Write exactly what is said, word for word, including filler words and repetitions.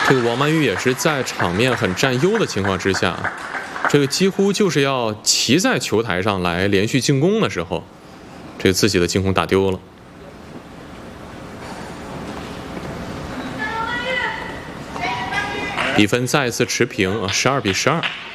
这个王曼玉也是在场面很占优的情况之下，这个几乎就是要骑在球台上来连续进攻的时候，这个自己的进攻打丢了。比分再一次持平啊，十二比十二。